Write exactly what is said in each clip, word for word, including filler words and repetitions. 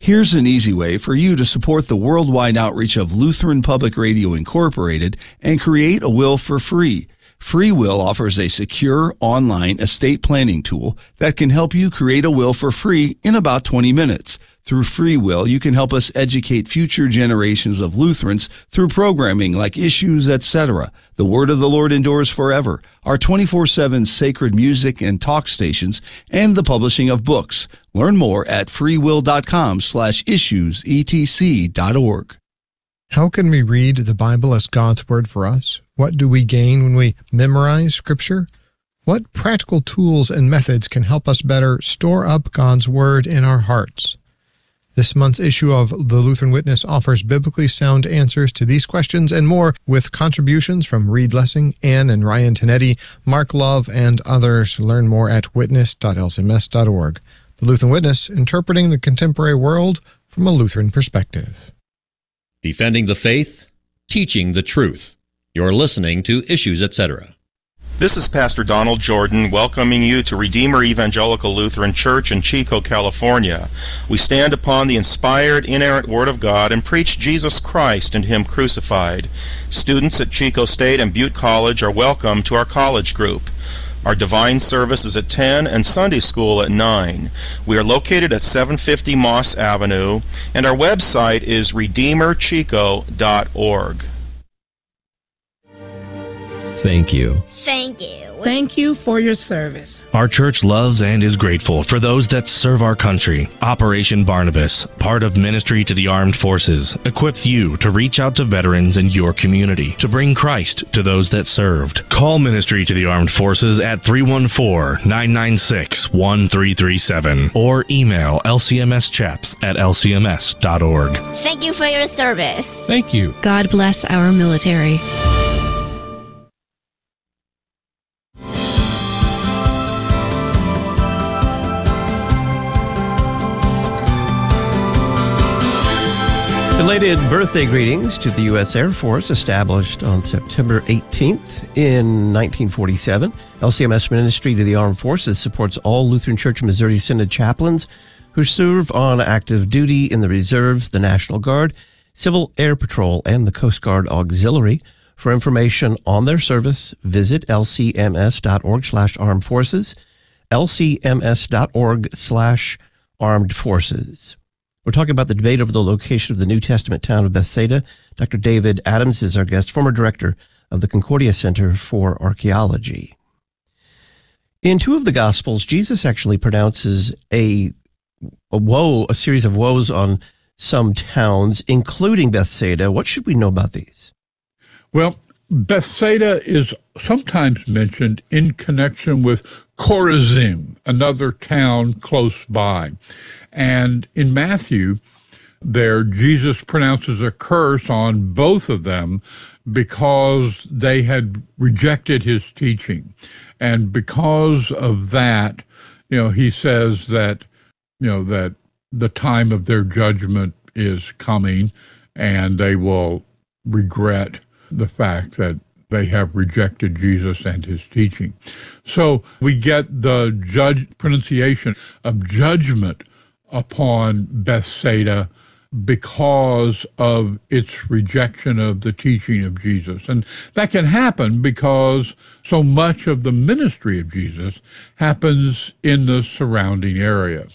Here's an easy way for you to support the worldwide outreach of Lutheran Public Radio Incorporated and create a will for free. Free Will offers a secure online estate planning tool that can help you create a will for free in about twenty minutes. Through Free Will, you can help us educate future generations of Lutherans through programming like Issues, et cetera. The Word of the Lord endures forever, our twenty-four seven sacred music and talk stations, and the publishing of books. Learn more at freewill.com slash issues, etc dot org. How can we read the Bible as God's Word for us? What do we gain when we memorize Scripture? What practical tools and methods can help us better store up God's Word in our hearts? This month's issue of The Lutheran Witness offers biblically sound answers to these questions and more, with contributions from Reed Lessing, Ann and Ryan Tanetti, Mark Love, and others. Learn more at witness dot l c m s dot org. The Lutheran Witness, interpreting the contemporary world from a Lutheran perspective. Defending the faith, teaching the truth. You're listening to Issues, et cetera. This is Pastor Donald Jordan welcoming you to Redeemer Evangelical Lutheran Church in Chico, California. We stand upon the inspired, inerrant Word of God and preach Jesus Christ and Him crucified. Students at Chico State and Butte College are welcome to our college group. Our divine service is at ten and Sunday school at nine. We are located at seven fifty Moss Avenue, and our website is redeemer chico dot org. Thank you. Thank you. Thank you for your service. Our church loves and is grateful for those that serve our country. Operation Barnabas, part of Ministry to the Armed Forces, equips you to reach out to veterans in your community to bring Christ to those that served. Call Ministry to the Armed Forces at three one four, nine nine six, one three three seven or email l c m s chaps at l c m s dot org. Thank you for your service. Thank you. God bless our military. Belated birthday greetings to the U S Air Force, established on September eighteenth in nineteen forty-seven. L C M S Ministry to the Armed Forces supports all Lutheran Church Missouri Synod chaplains who serve on active duty in the Reserves, the National Guard, Civil Air Patrol, and the Coast Guard Auxiliary. For information on their service, visit l c m s dot org slash armed forces, l c m s dot org slash armed forces. We're talking about the debate over the location of the New Testament town of Bethsaida. Doctor David Adams is our guest, former director of the Concordia Center for Archaeology. In two of the Gospels, Jesus actually pronounces a, a woe, a series of woes on some towns, including Bethsaida. What should we know about these? Well, Bethsaida is sometimes mentioned in connection with Chorazim, another town close by. And in Matthew, there, Jesus pronounces a curse on both of them because they had rejected his teaching. And because of that, you know, he says that, you know, that the time of their judgment is coming and they will regret the fact that they have rejected Jesus and his teaching. So we get the judge pronunciation of judgment upon Bethsaida because of its rejection of the teaching of Jesus. And that can happen because so much of the ministry of Jesus happens in the surrounding area.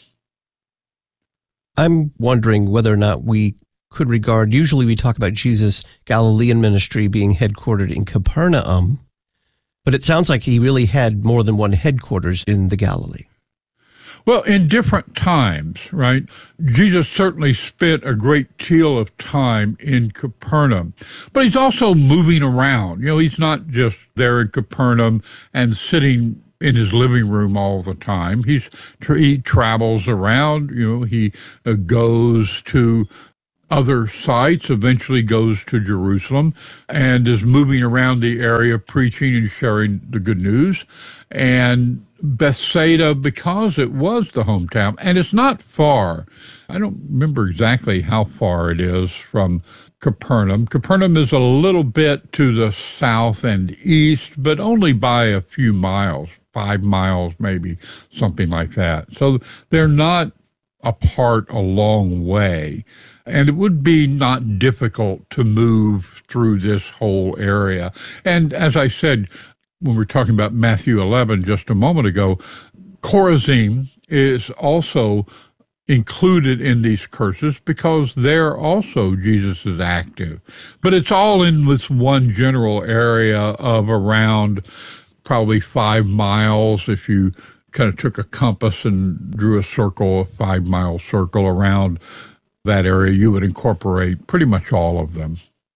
I'm wondering whether or not we could regard, usually we talk about Jesus' Galilean ministry being headquartered in Capernaum, but it sounds like he really had more than one headquarters in the Galilee. Well, in different times, right? Jesus certainly spent a great deal of time in Capernaum, but he's also moving around. You know, he's not just there in Capernaum and sitting in his living room all the time. He's he travels around. You know, he uh, goes to other sites, eventually goes to Jerusalem, and is moving around the area preaching and sharing the good news. And Bethsaida, because it was the hometown, and it's not far. I don't remember exactly how far it is from Capernaum. Capernaum is a little bit to the south and east, but only by a few miles, five miles maybe, something like that. So they're not apart a long way. And it would be not difficult to move through this whole area. And as I said, when we were talking about Matthew eleven just a moment ago, Chorazim is also included in these curses because there also Jesus is active. But it's all in this one general area of around probably five miles. If you kind of took a compass and drew a circle, a five-mile circle around that area, you would incorporate pretty much all of them.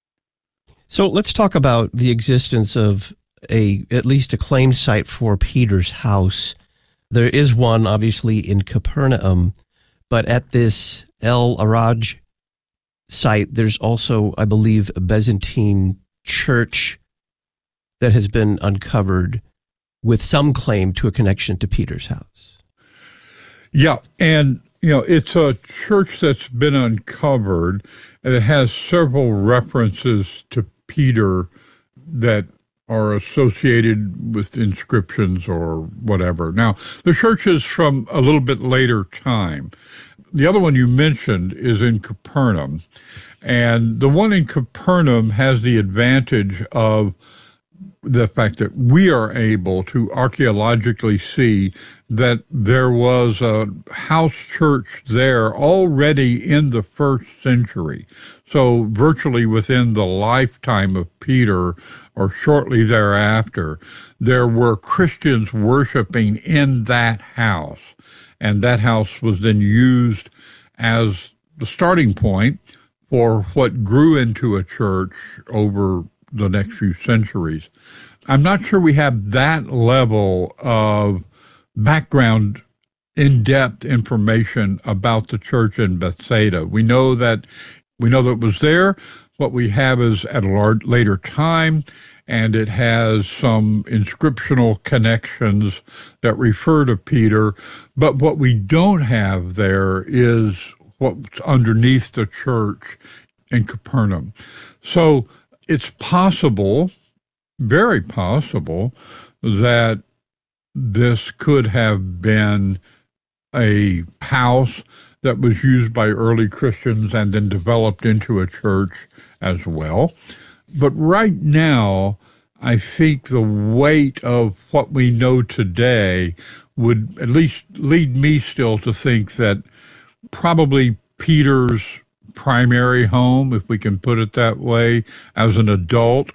So let's talk about the existence of a at least a claimed site for Peter's house. There is one, obviously, in Capernaum, but at this El Araj site, there's also, I believe, a Byzantine church that has been uncovered with some claim to a connection to Peter's house. Yeah, and, you know, it's a church that's been uncovered, and it has several references to Peter that are associated with inscriptions or whatever. Now, the church is from a little bit later time. The other one you mentioned is in Capernaum, and the one in Capernaum has the advantage of the fact that we are able to archaeologically see that there was a house church there already in the first century. So virtually within the lifetime of Peter or shortly thereafter, there were Christians worshiping in that house. And that house was then used as the starting point for what grew into a church over the next few centuries. I'm not sure we have that level of background, in-depth information about the church in Bethsaida. We know that we know that it was there. What we have is at a large, later time, and it has some inscriptional connections that refer to Peter. But what we don't have there is what's underneath the church in Capernaum. So it's possible, very possible, that this could have been a house that was used by early Christians and then developed into a church as well. But right now, I think the weight of what we know today would at least lead me still to think that probably Peter's primary home, if we can put it that way, as an adult,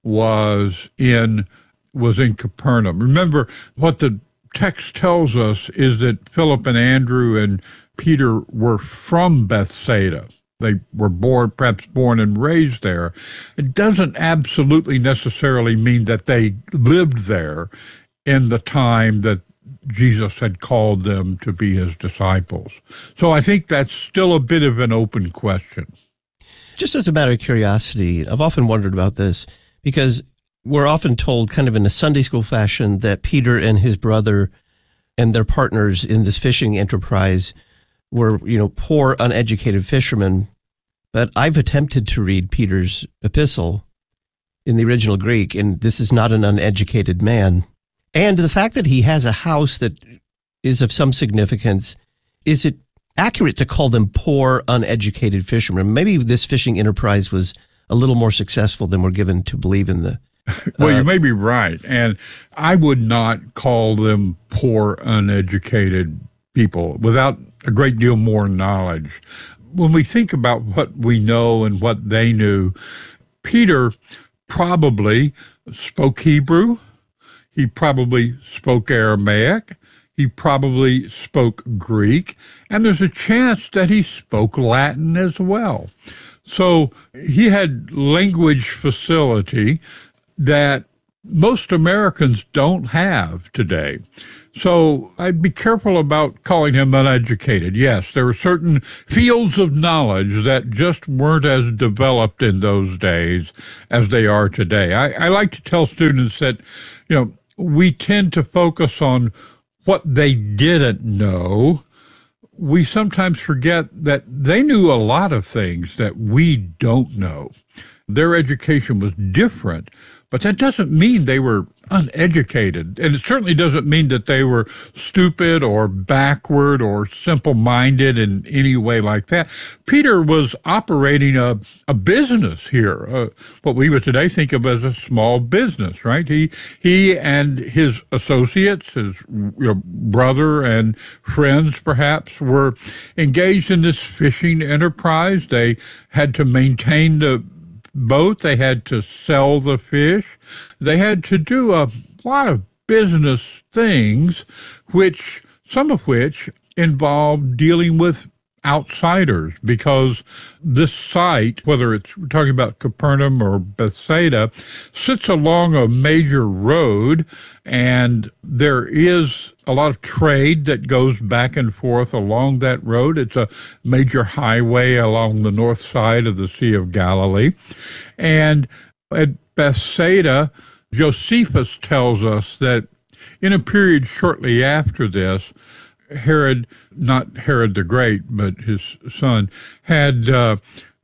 was in was in Capernaum. Remember, what the text tells us is that Philip and Andrew and Peter were from Bethsaida. They were born, perhaps born and raised there. It doesn't absolutely necessarily mean that they lived there in the time that Jesus had called them to be his disciples. So I think that's still a bit of an open question. Just as a matter of curiosity, I've often wondered about this because we're often told kind of in a Sunday school fashion that Peter and his brother and their partners in this fishing enterprise were, you know, poor, uneducated fishermen. But I've attempted to read Peter's epistle in the original Greek, and this is not an uneducated man. And the fact that he has a house that is of some significance, is it accurate to call them poor, uneducated fishermen? Maybe this fishing enterprise was a little more successful than we're given to believe in the... Uh, well, you may be right. And I would not call them poor, uneducated people without a great deal more knowledge. When we think about what we know and what they knew, Peter probably spoke Hebrew. He probably spoke Aramaic. He probably spoke Greek. And there's a chance that he spoke Latin as well. So he had language facility that most Americans don't have today. So I'd be careful about calling him uneducated. Yes, there were certain fields of knowledge that just weren't as developed in those days as they are today. I, I like to tell students that, you know, we tend to focus on what they didn't know. We sometimes forget that they knew a lot of things that we don't know. Their education was different, but that doesn't mean they were uneducated. And it certainly doesn't mean that they were stupid or backward or simple-minded in any way like that. Peter was operating a, a business here, uh, what we would today think of as a small business, right? He he and his associates, his you know, brother and friends perhaps, were engaged in this fishing enterprise. They had to maintain the boat. They had to sell the fish. They had to do a lot of business things, which some of which involved dealing with outsiders, because this site, whether it's we're talking about Capernaum or Bethsaida, sits along a major road, and there is a lot of trade that goes back and forth along that road. It's a major highway along the north side of the Sea of Galilee. And at Bethsaida, Josephus tells us that in a period shortly after this, Herod, not Herod the Great, but his son, had uh,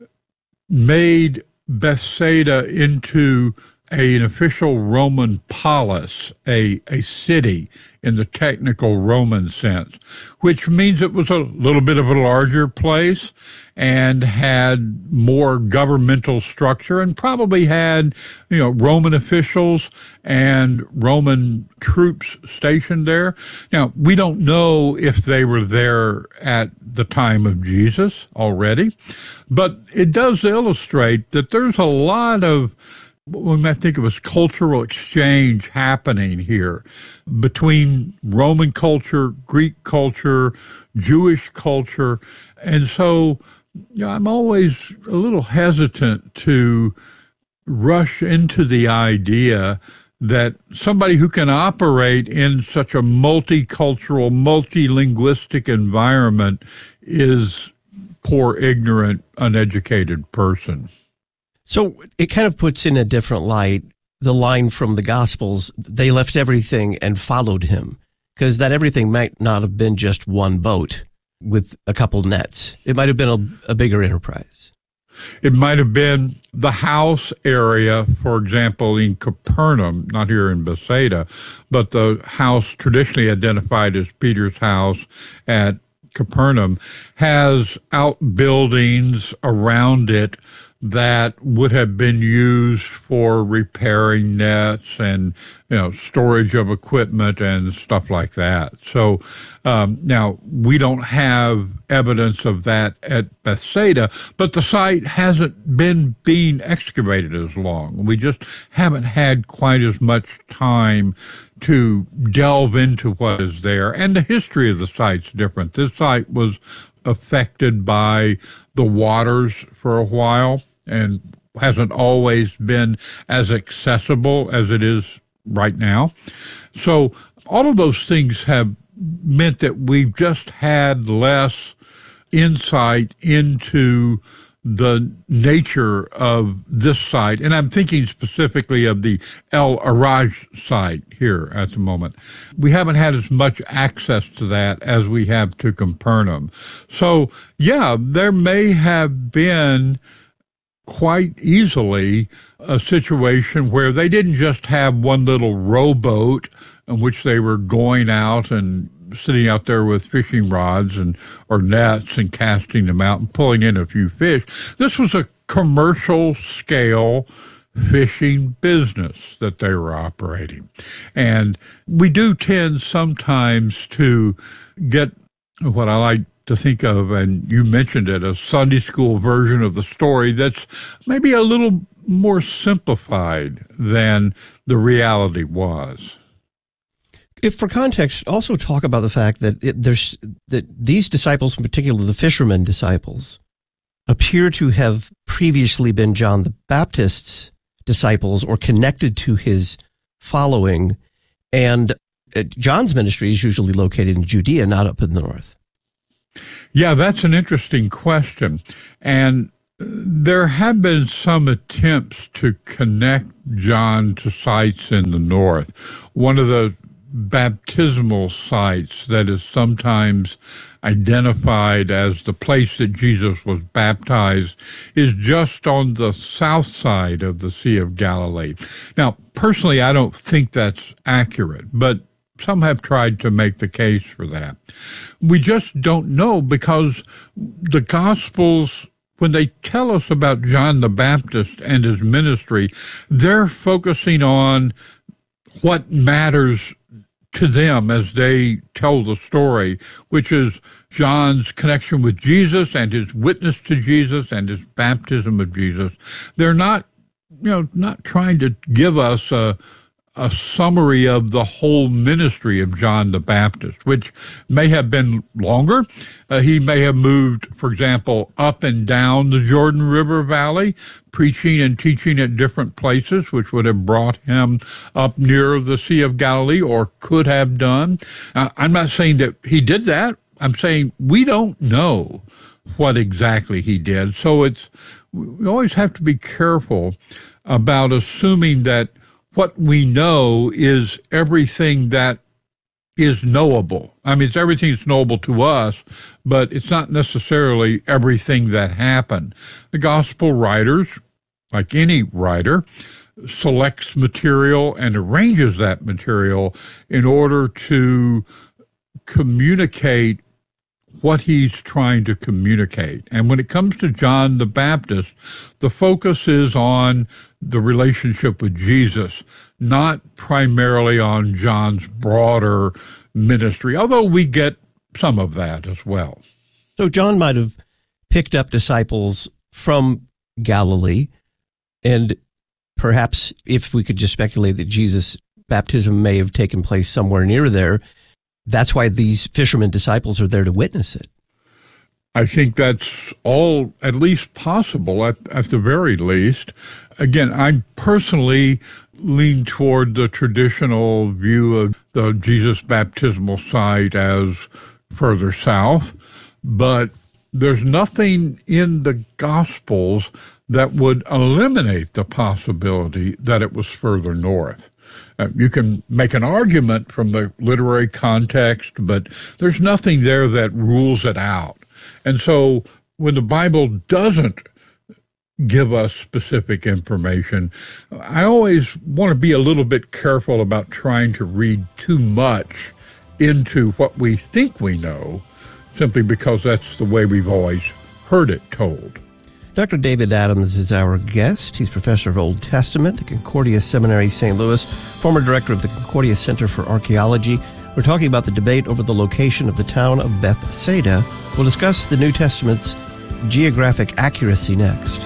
made Bethsaida into a, an official Roman polis, a, a city in the technical Roman sense, which means it was a little bit of a larger place and had more governmental structure and probably had, you know, Roman officials and Roman troops stationed there. Now, we don't know if they were there at the time of Jesus already, but it does illustrate that there's a lot of we might think of as cultural exchange happening here between Roman culture, Greek culture, Jewish culture. And so, you know, I'm always a little hesitant to rush into the idea that somebody who can operate in such a multicultural, multilinguistic environment is poor, ignorant, uneducated person. So it kind of puts in a different light the line from the Gospels, they left everything and followed him, because that everything might not have been just one boat with a couple nets. It might have been a, a bigger enterprise. It might have been the house area, for example, in Capernaum, not here in Bethsaida, but the house traditionally identified as Peter's house at Capernaum has outbuildings around it that would have been used for repairing nets and, you know, storage of equipment and stuff like that. So um, now we don't have evidence of that at Bethsaida, but the site hasn't been being excavated as long. We just haven't had quite as much time to delve into what is there. And the history of the site's different. This site was affected by the waters for a while and hasn't always been as accessible as it is right now. So all of those things have meant that we've just had less insight into the nature of this site. And I'm thinking specifically of the El Araj site here at the moment. We haven't had as much access to that as we have to Capernaum. So, yeah, there may have been quite easily a situation where they didn't just have one little rowboat in which they were going out and sitting out there with fishing rods and or nets and casting them out and pulling in a few fish. This was a commercial scale fishing business that they were operating. And we do tend sometimes to get what I like to think of, and you mentioned it, a Sunday school version of the story that's maybe a little more simplified than the reality was. If for context, also talk about the fact that it, there's that these disciples, in particular the fishermen disciples, appear to have previously been John the Baptist's disciples or connected to his following, and uh, John's ministry is usually located in Judea, not up in the north. Yeah, that's an interesting question. And there have been some attempts to connect John to sites in the north. One of the baptismal sites that is sometimes identified as the place that Jesus was baptized is just on the south side of the Sea of Galilee. Now, personally, I don't think that's accurate, but some have tried to make the case for that. We just don't know, because the Gospels, when they tell us about John the Baptist and his ministry, they're focusing on what matters to them as they tell the story, which is John's connection with Jesus and his witness to Jesus and his baptism of Jesus. They're not, you know, not trying to give us a a summary of the whole ministry of John the Baptist, which may have been longer. Uh, he may have moved, for example, up and down the Jordan River Valley, preaching and teaching at different places, which would have brought him up near the Sea of Galilee, or could have done. Uh, I'm not saying that he did that. I'm saying we don't know what exactly he did. So it's, we always have to be careful about assuming that what we know is everything that is knowable. I mean, it's everything that's knowable to us, but it's not necessarily everything that happened. The gospel writers, like any writer, selects material and arranges that material in order to communicate what he's trying to communicate. And when it comes to John the Baptist, the focus is on the relationship with Jesus, not primarily on John's broader ministry, although we get some of that as well. So John might have picked up disciples from Galilee, and perhaps, if we could just speculate that Jesus' baptism may have taken place somewhere near there, that's why these fishermen disciples are there to witness it. I think that's all at least possible, at, at the very least. Again, I personally lean toward the traditional view of the Jesus baptismal site as further south, but there's nothing in the Gospels that would eliminate the possibility that it was further north. Uh, you can make an argument from the literary context, but there's nothing there that rules it out. And so when the Bible doesn't give us specific information, I always want to be a little bit careful about trying to read too much into what we think we know, simply because that's the way we've always heard it told. Doctor David Adams is our guest. He's professor of Old Testament at Concordia Seminary, Saint Louis, former director of the Concordia Center for Archaeology. We're talking about the debate over the location of the town of Bethsaida. We'll discuss the New Testament's geographic accuracy next.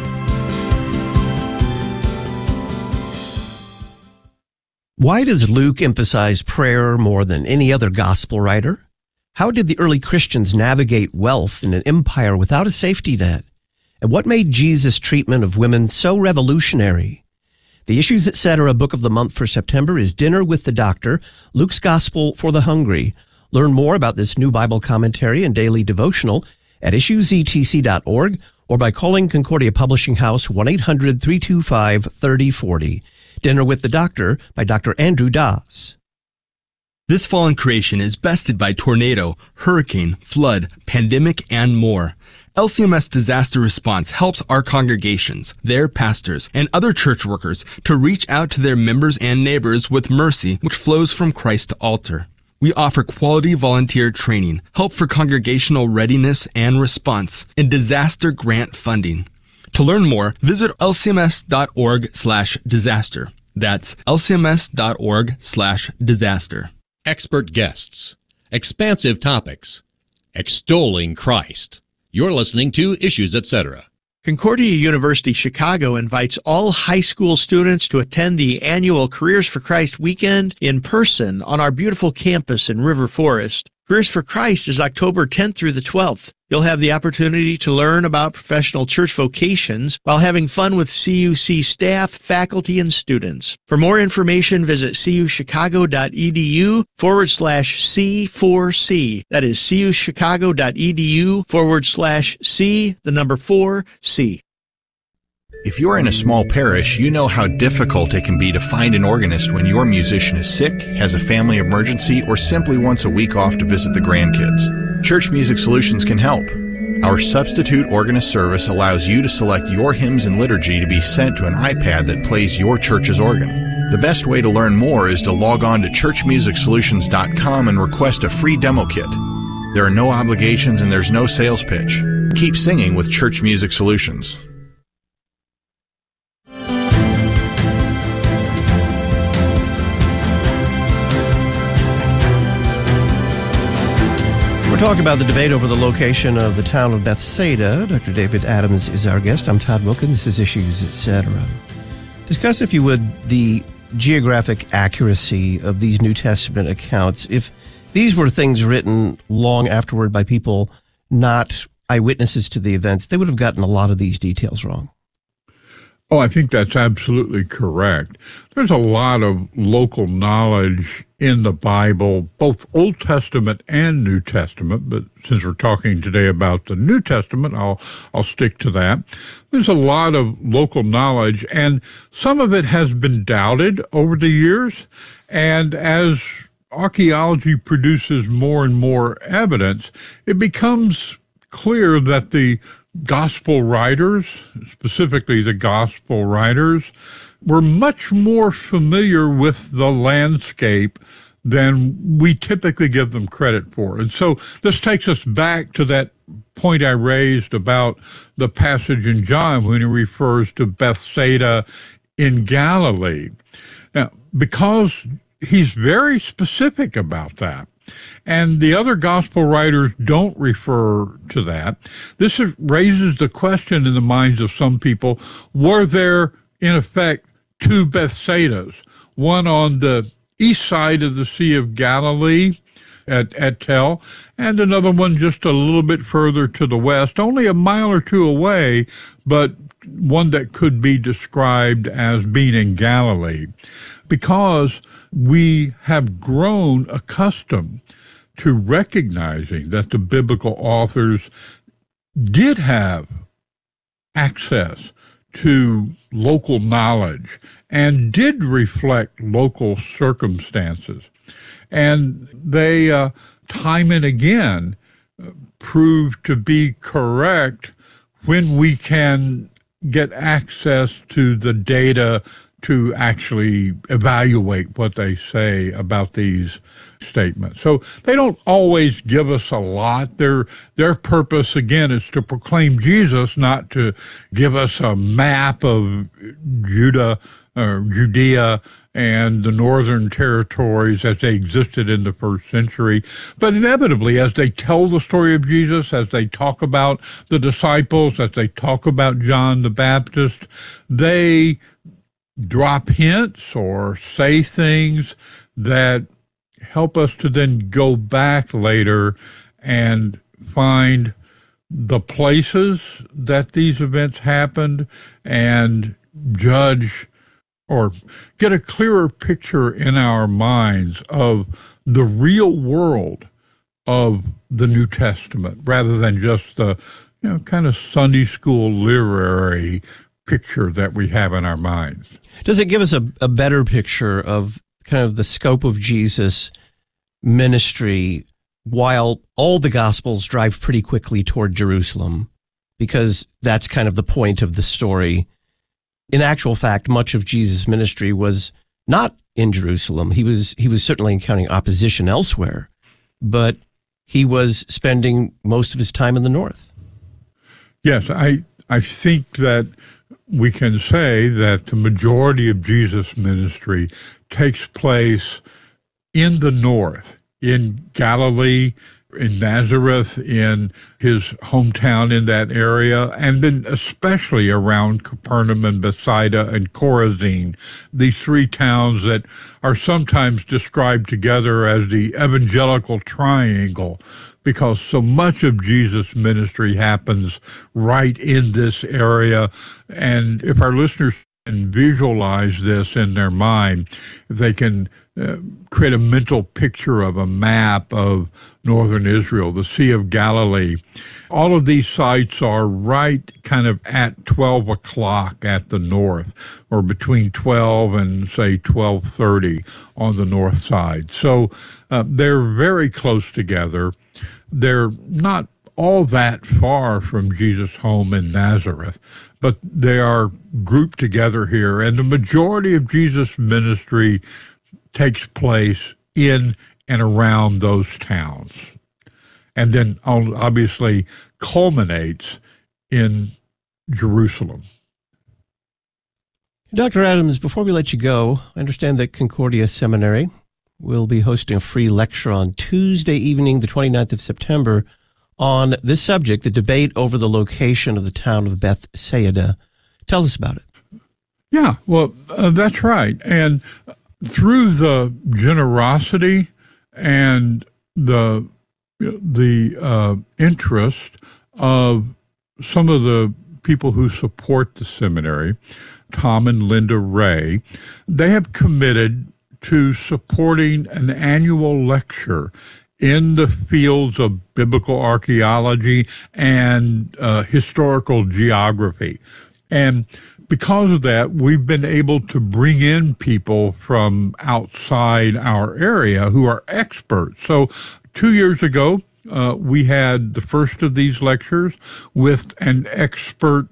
Why does Luke emphasize prayer more than any other gospel writer? How did the early Christians navigate wealth in an empire without a safety net? And what made Jesus' treatment of women so revolutionary? The Issues Etc. book of the month for September is Dinner with the Doctor, Luke's Gospel for the Hungry. Learn more about this new Bible commentary and daily devotional at issues e t c dot org or by calling Concordia Publishing House one eight hundred, three two five, three oh four oh. Dinner with the Doctor by Doctor Andrew Das. This fallen creation is bested by tornado, hurricane, flood, pandemic, and more. L C M S Disaster Response helps our congregations, their pastors, and other church workers to reach out to their members and neighbors with mercy which flows from Christ to altar. We offer quality volunteer training, help for congregational readiness and response, and disaster grant funding. To learn more, visit l c m s dot org slash disaster. That's l c m s dot org slash disaster. Expert guests, expansive topics, extolling Christ. You're listening to Issues Etc. Concordia University Chicago invites all high school students to attend the annual Careers for Christ weekend in person on our beautiful campus in River Forest. Careers for Christ is October tenth through the twelfth. You'll have the opportunity to learn about professional church vocations while having fun with C U C staff, faculty, and students. For more information, visit cuchicago.edu forward slash C4C. That is cuchicago.edu forward slash C, the number four, C. If you're in a small parish, you know how difficult it can be to find an organist when your musician is sick, has a family emergency, or simply wants a week off to visit the grandkids. Church Music Solutions can help. Our substitute organist service allows you to select your hymns and liturgy to be sent to an iPad that plays your church's organ. The best way to learn more is to log on to church music solutions dot com and request a free demo kit. There are no obligations and there's no sales pitch. Keep singing with Church Music Solutions. We're talking about the debate over the location of the town of Bethsaida. Doctor David Adams is our guest. I'm Todd Wilkins. This is Issues, et cetera. Discuss, if you would, the geographic accuracy of these New Testament accounts. If these were things written long afterward by people not eyewitnesses to the events, they would have gotten a lot of these details wrong. Oh, I think that's absolutely correct. There's a lot of local knowledge in the Bible, both Old Testament and New Testament, but since we're talking today about the New Testament, I'll I'll stick to that. There's a lot of local knowledge, and some of it has been doubted over the years, and as archaeology produces more and more evidence, it becomes clear that the gospel writers, specifically the gospel writers, were much more familiar with the landscape than we typically give them credit for. And so this takes us back to that point I raised about the passage in John when he refers to Bethsaida in Galilee. Now, because he's very specific about that, and the other gospel writers don't refer to that, this is, raises the question in the minds of some people, were there, in effect, two Bethsaidas, one on the east side of the Sea of Galilee at, at Tel, and another one just a little bit further to the west, only a mile or two away, but one that could be described as being in Galilee, because we have grown accustomed to recognizing that the biblical authors did have access to local knowledge and did reflect local circumstances. And they, uh, time and again, uh, proved to be correct when we can get access to the data to actually evaluate what they say about these statements. So they don't always give us a lot. Their their purpose, again, is to proclaim Jesus, not to give us a map of Judah, or Judea, and the northern territories as they existed in the first century. But inevitably, as they tell the story of Jesus, as they talk about the disciples, as they talk about John the Baptist, they drop hints or say things that help us to then go back later and find the places that these events happened and judge or get a clearer picture in our minds of the real world of the New Testament rather than just the, you know, kind of Sunday school literary picture that we have in our minds. Does it give us a, a better picture of kind of the scope of Jesus' ministry while all the Gospels drive pretty quickly toward Jerusalem? Because that's kind of the point of the story. In actual fact, much of Jesus' ministry was not in Jerusalem. He was he was certainly encountering opposition elsewhere, but he was spending most of his time in the north. Yes, I I think that we can say that the majority of Jesus' ministry takes place in the north, in Galilee, in Nazareth, in his hometown in that area, and then especially around Capernaum and Bethsaida and Chorazin, these three towns that are sometimes described together as the evangelical triangle, because so much of Jesus' ministry happens right in this area. And if our listeners can visualize this in their mind, if they can uh, create a mental picture of a map of northern Israel, the Sea of Galilee, all of these sites are right kind of at twelve o'clock at the north, or between twelve and, say, twelve thirty on the north side. So uh, they're very close together. they're not all that far from Jesus' home in Nazareth, but they are grouped together here, and the majority of Jesus' ministry takes place in and around those towns, and then obviously culminates in Jerusalem. Doctor Adams, before we let you go, I understand that Concordia Seminary will be hosting a free lecture on Tuesday evening, the twenty-ninth of September, on this subject, the debate over the location of the town of Bethsaida. Tell us about it. Yeah, well, uh, that's right. And through the generosity and the the uh, interest of some of the people who support the seminary, Tom and Linda Ray, they have committed to supporting an annual lecture in the fields of biblical archaeology and uh, historical geography. And because of that, we've been able to bring in people from outside our area who are experts. So two years ago, uh, we had the first of these lectures with an expert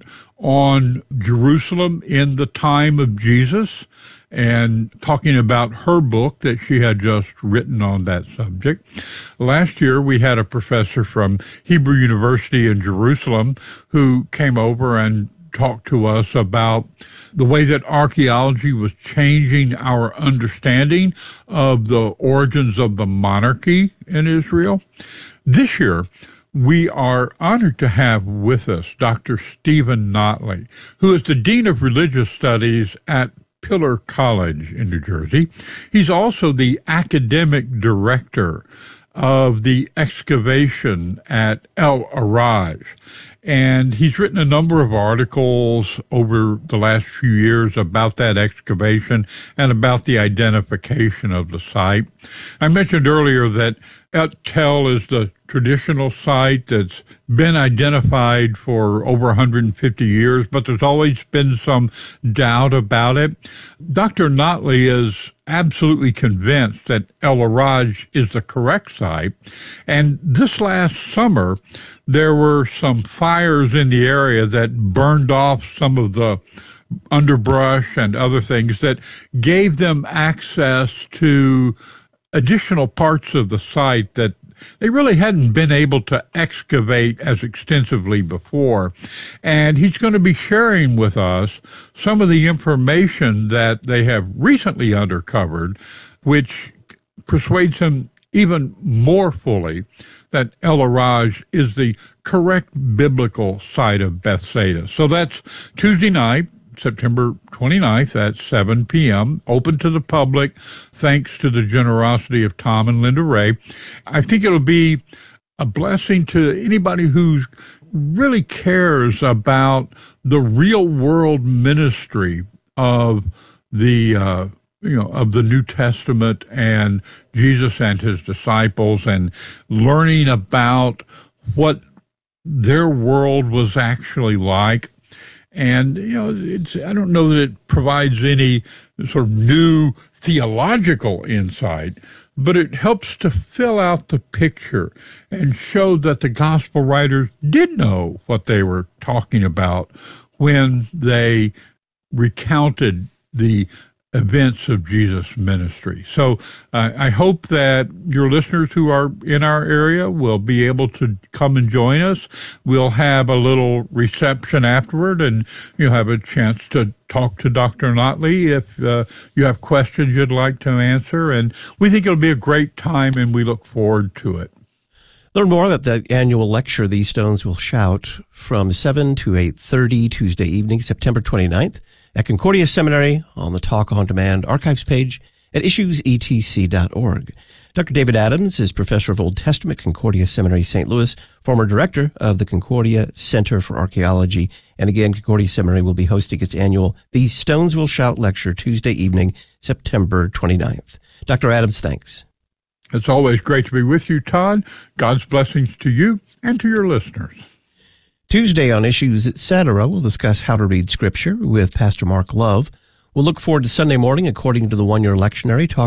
on Jerusalem in the time of Jesus, and talking about her book that she had just written on that subject. Last year, we had a professor from Hebrew University in Jerusalem who came over and talked to us about the way that archaeology was changing our understanding of the origins of the monarchy in Israel. This year, we are honored to have with us Doctor Stephen Notley, who is the Dean of Religious Studies at Pillar College in New Jersey. He's also the academic director of the excavation at El Araj. And he's written a number of articles over the last few years about that excavation and about the identification of the site. I mentioned earlier that Et Tel is the traditional site that's been identified for over one hundred fifty years, but there's always been some doubt about it. Doctor Notley is absolutely convinced that El Araj is the correct site. And this last summer, there were some fires in the area that burned off some of the underbrush and other things that gave them access to additional parts of the site that they really hadn't been able to excavate as extensively before. And he's going to be sharing with us some of the information that they have recently uncovered, which persuades him even more fully that El Araj is the correct biblical site of Bethsaida. So that's Tuesday night, September twenty-ninth at seven p.m., open to the public, thanks to the generosity of Tom and Linda Ray. I think it'll be a blessing to anybody who really cares about the real-world ministry of the uh, you know, of the New Testament and Jesus and his disciples, and learning about what their world was actually like. And, you know, it's, I don't know that it provides any sort of new theological insight, but it helps to fill out the picture and show that the gospel writers did know what they were talking about when they recounted the events of Jesus' ministry. So uh, I hope that your listeners who are in our area will be able to come and join us. We'll have a little reception afterward, and you'll have a chance to talk to Doctor Notley if uh, you have questions you'd like to answer. And we think it'll be a great time, and we look forward to it. Learn more about the annual lecture, These Stones Will Shout, from seven to eight thirty Tuesday evening, September twenty-ninth, at Concordia Seminary on the Talk On Demand archives page at issues e t c dot org. Doctor David Adams is professor of Old Testament, Concordia Seminary, Saint Louis, former director of the Concordia Center for Archaeology. And again, Concordia Seminary will be hosting its annual These Stones Will Shout lecture Tuesday evening, September twenty-ninth. Doctor Adams, thanks. It's always great to be with you, Todd. God's blessings to you and to your listeners. Tuesday on Issues Etc., we'll discuss how to read Scripture with Pastor Mark Love. We'll look forward to Sunday morning, according to the one-year lectionary, talk